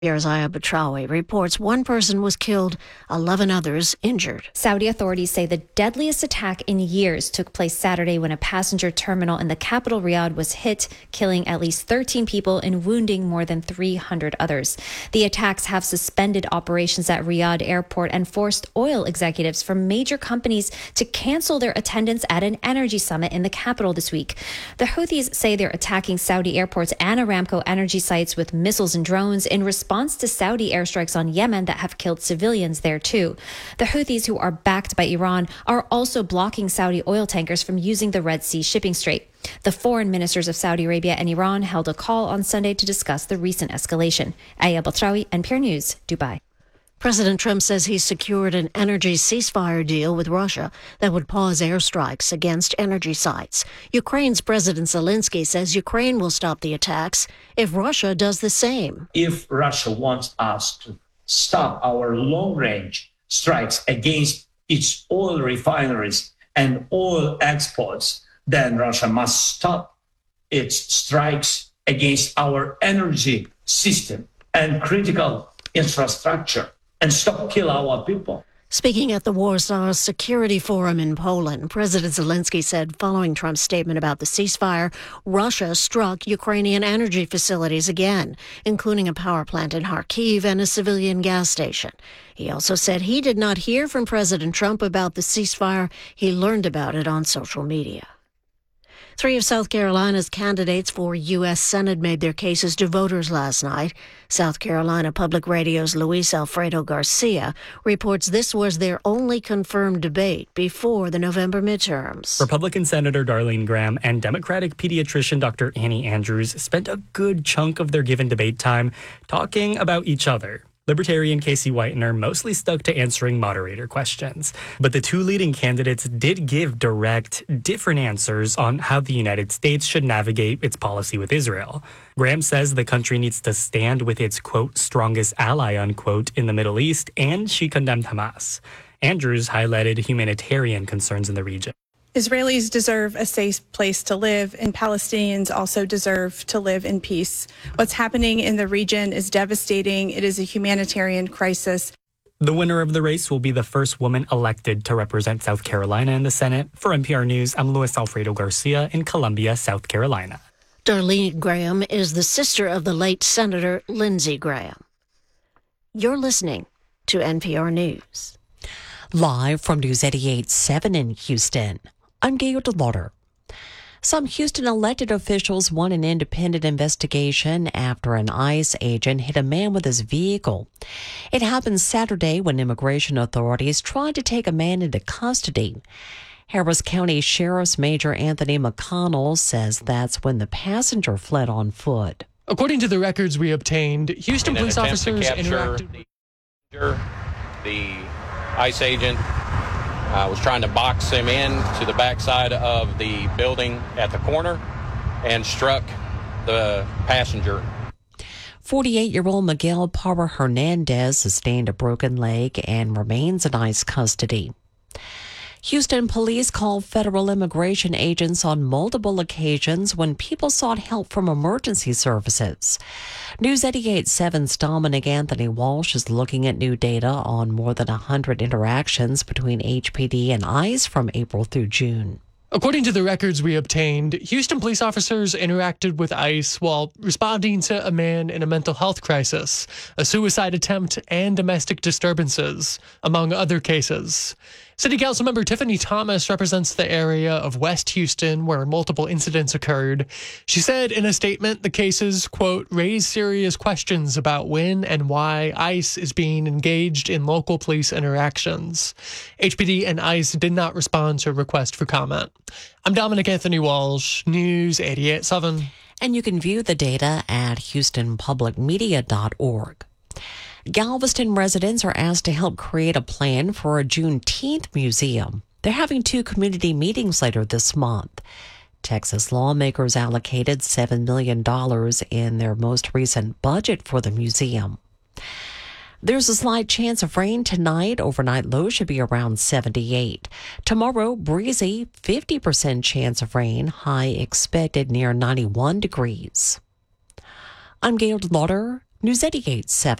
Zaya Batrawi reports one person was killed, 11 others injured. Saudi authorities say the deadliest attack in years took place Saturday when a passenger terminal in the capital Riyadh was hit, killing at least 13 people and wounding more than 300 others. The attacks have suspended operations at Riyadh airport and forced oil executives from major companies to cancel their attendance at an energy summit in the capital this week. The Houthis say they're attacking Saudi airports and Aramco energy sites with missiles and drones in response to Saudi airstrikes on Yemen that have killed civilians there too. The Houthis, who are backed by Iran, are also blocking Saudi oil tankers from using the Red Sea shipping strait. The foreign ministers of Saudi Arabia and Iran held a call on Sunday to discuss the recent escalation. Aya Batrawi, NPR News, Dubai. President Trump says he's secured an energy ceasefire deal with Russia that would pause airstrikes against energy sites. Ukraine's President Zelensky says Ukraine will stop the attacks if Russia does the same. If Russia wants us to stop our long-range strikes against its oil refineries and oil exports, then Russia must stop its strikes against our energy system and critical infrastructure, and stop kill our people. Speaking at the Warsaw Security Forum in Poland, President Zelensky said following Trump's statement about the ceasefire, Russia struck Ukrainian energy facilities again, including a power plant in Kharkiv and a civilian gas station. He also said he did not hear from President Trump about the ceasefire. He learned about it on social media. 3 of South Carolina's candidates for U.S. Senate made their cases to voters last night. South Carolina Public Radio's Luis Alfredo Garcia reports this was their only confirmed debate before the November midterms. Republican Senator Darlene Graham and Democratic pediatrician Dr. Annie Andrews spent a good chunk of their given debate time talking about each other. Libertarian Casey Whitener mostly stuck to answering moderator questions. But the two leading candidates did give direct, different answers on how the United States should navigate its policy with Israel. Graham says the country needs to stand with its, quote, strongest ally, unquote, in the Middle East, and she condemned Hamas. Andrews highlighted humanitarian concerns in the region. Israelis deserve a safe place to live, and Palestinians also deserve to live in peace. What's happening in the region is devastating. It is a humanitarian crisis. The winner of the race will be the first woman elected to represent South Carolina in the Senate. For NPR News, I'm Luis Alfredo Garcia in Columbia, South Carolina. Darlene Graham is the sister of the late Senator Lindsey Graham. You're listening to NPR News. Live from News 88.7 in Houston, I'm Gail DeLauder. Some Houston elected officials want an independent investigation after an ICE agent hit a man with his vehicle. It happened Saturday when immigration authorities tried to take a man into custody. Harris County Sheriff's Major Anthony McConnell says that's when the passenger fled on foot. According to the records we obtained, Houston police officers interacted. The ICE agent was trying to box him in to the backside of the building at the corner and struck the passenger. 48-year-old Miguel Parra Hernandez sustained a broken leg and remains in ICE custody. Houston police called federal immigration agents on multiple occasions when people sought help from emergency services. News 88.7's Dominic Anthony Walsh is looking at new data on more than 100 interactions between HPD and ICE from April through June. According to the records we obtained, Houston police officers interacted with ICE while responding to a man in a mental health crisis, a suicide attempt, and domestic disturbances, among other cases. City Council member Tiffany Thomas represents the area of West Houston where multiple incidents occurred. She said in a statement the cases, quote, raise serious questions about when and why ICE is being engaged in local police interactions. HPD and ICE did not respond to a request for comment. I'm Dominic Anthony Walsh, News 88.7. And you can view the data at houstonpublicmedia.org. Galveston residents are asked to help create a plan for a Juneteenth museum. They're having 2 community meetings later this month. Texas lawmakers allocated $7 million in their most recent budget for the museum. There's a slight chance of rain tonight. Overnight low should be around 78. Tomorrow, breezy, 50% chance of rain. High expected near 91 degrees. I'm Gail DeLauder. News 88.7.